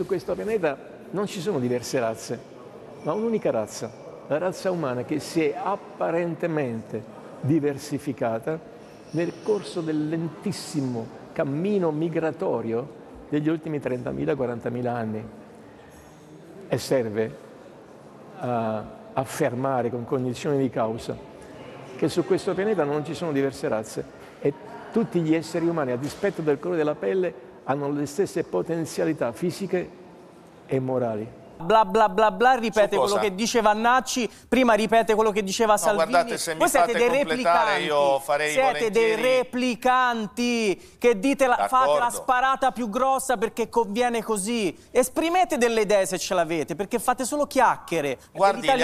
su questo pianeta non ci sono diverse razze, ma un'unica razza, la razza umana, che si è apparentemente diversificata nel corso del lentissimo cammino migratorio degli ultimi 30.000-40.000 anni. E serve a affermare con cognizione di causa che su questo pianeta non ci sono diverse razze e tutti gli esseri umani, a dispetto del colore della pelle, hanno le stesse potenzialità fisiche e morali. Bla bla bla bla, ripete quello che diceva Vannacci, prima ripete quello che diceva Salvini. Guardate, se voi mi siete fate dei replicanti, io farei siete dei replicanti che dite fate la sparata più grossa perché conviene così. Esprimete delle idee se ce l'avete, perché fate solo chiacchiere. Guardi,